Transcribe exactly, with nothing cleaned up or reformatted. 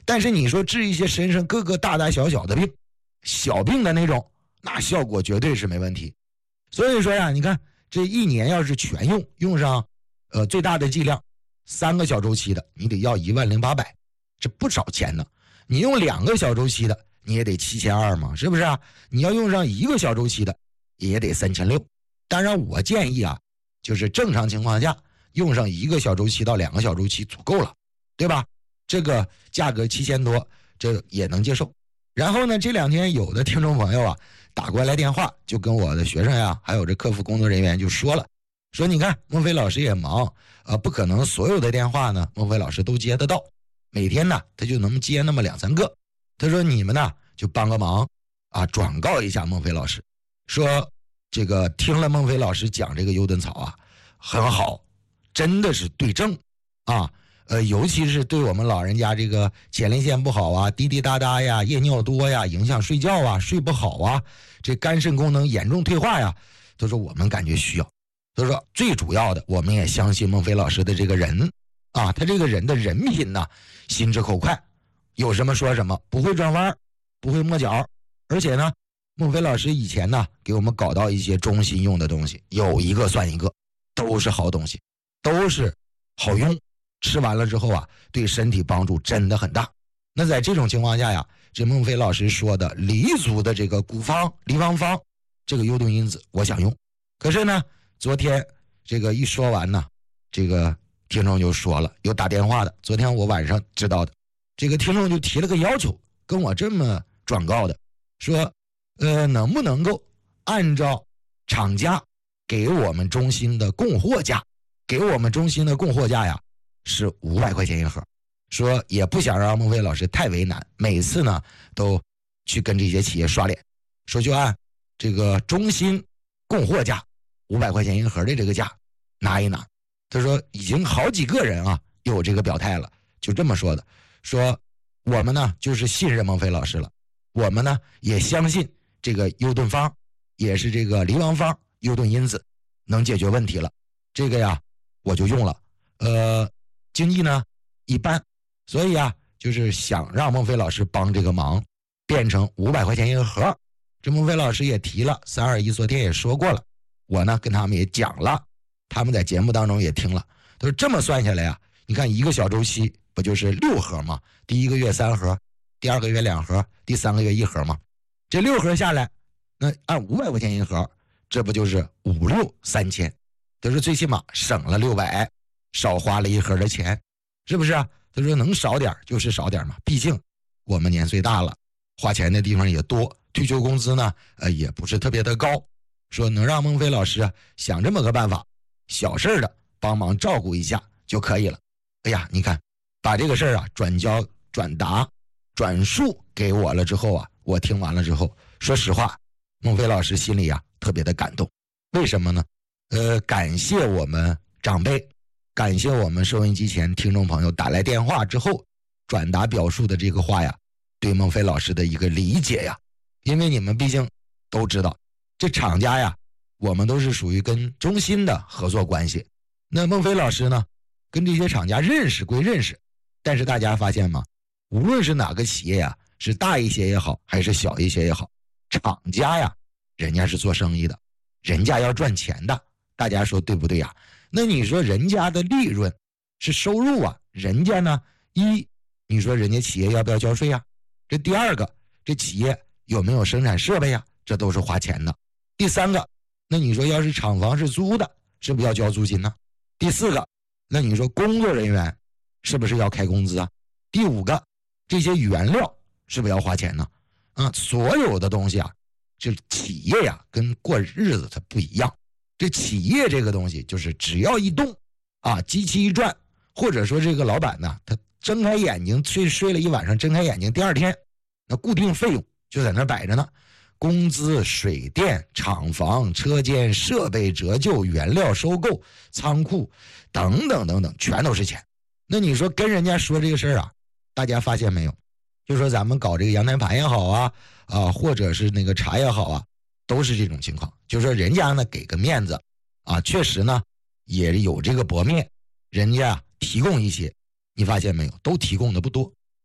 但是你说治一些身上各个大大小小的病，小病的那种，那效果绝对是没问题。所以说呀，你看这一年要是全用，用上呃最大的剂量，三个小周期的，你得要一万零八百，这不少钱呢。你用两个小周期的，你也得七千二嘛，是不是啊？你要用上一个小周期的，也得三千六。当然我建议啊，就是正常情况下用上一个小周期到两个小周期足够了，对吧？这个价格七千多，这也能接受。然后呢，这两天有的听众朋友啊打过来电话，就跟我的学生呀，还有这客服工作人员就说了，说你看孟非老师也忙，呃，不可能所有的电话呢孟非老师都接得到，每天呢他就能接那么两三个。他说你们呢就帮个忙啊，转告一下孟非老师，说这个听了孟非老师讲这个优顿草啊很好，真的是对症啊。呃，尤其是对我们老人家这个前列腺不好啊，滴滴答答呀，夜尿多呀，影响睡觉啊，睡不好啊，这肝肾功能严重退化呀，他说我们感觉需要。他说最主要的，我们也相信孟非老师的这个人啊，他这个人的人品呢，心直口快，有什么说什么，不会转弯，不会抹角，而且呢，孟非老师以前呢给我们搞到一些中心用的东西，有一个算一个，都是好东西，都是好用。吃完了之后啊，对身体帮助真的很大。那在这种情况下呀，这孟非老师说的黎族的这个古方黎方方，这个优顿因子我想用。可是呢，昨天这个一说完呢，这个听众就说了，有打电话的，昨天我晚上知道的，这个听众就提了个要求，跟我这么转告的，说呃，能不能够按照厂家给我们中心的供货价，给我们中心的供货价呀是五百块钱一盒，说也不想让孟非老师太为难，每次呢都去跟这些企业刷脸，说就按这个中心供货价五百块钱一盒的这个价拿一拿。他说已经好几个人啊有这个表态了，就这么说的，说我们呢就是信任孟非老师了，我们呢也相信这个优顿方也是这个黎方方优顿因子能解决问题了，这个呀我就用了，呃经济呢一般，所以啊就是想让孟非老师帮这个忙，变成五百块钱一个盒。这孟非老师也提了，三二一昨天也说过了，我呢跟他们也讲了，他们在节目当中也听了，他说这么算下来啊，你看一个小周期不就是六盒吗？第一个月三盒，第二个月两盒，第三个月一盒吗？这六盒下来，那按五百块钱一盒，这不就是五六三千？他说最起码省了六百，少花了一盒的钱，是不是啊？他说能少点就是少点嘛，毕竟我们年岁大了，花钱的地方也多，退休工资呢呃也不是特别的高，说能让孟非老师啊想这么个办法，小事的帮忙照顾一下就可以了。哎呀，你看把这个事儿啊转交转达转述给我了之后啊，我听完了之后，说实话孟非老师心里啊特别的感动。为什么呢？呃感谢我们长辈，感谢我们收音机前听众朋友打来电话之后转达表述的这个话呀，对孟非老师的一个理解呀。因为你们毕竟都知道，这厂家呀我们都是属于跟中心的合作关系，那孟非老师呢跟这些厂家认识归认识，但是大家发现吗，无论是哪个企业呀，是大一些也好还是小一些也好，厂家呀人家是做生意的，人家要赚钱的，大家说对不对呀？那你说人家的利润是收入啊，人家呢一你说人家企业要不要交税呀？这第二个，这企业有没有生产设备呀？这都是花钱的。第三个，那你说要是厂房是租的，是不是要交租金呢？第四个，那你说工作人员是不是要开工资啊？第五个，这些原料是不是要花钱呢？啊，所有的东西啊，这企业呀跟过日子它不一样。这企业这个东西就是只要一动啊，机器一转，或者说这个老板呢他睁开眼睛睡睡了一晚上，睁开眼睛第二天那固定费用就在那摆着呢，工资、水电、厂房、车间、设备折旧、原料收购、仓库等等等等，全都是钱。那你说跟人家说这个事儿啊，大家发现没有，就说咱们搞这个阳台盘也好啊啊，或者是那个茶也好啊，都是这种情况，就是说人家呢给个面子啊，确实呢也有这个薄面，人家提供一些，你发现没有，都提供的不多。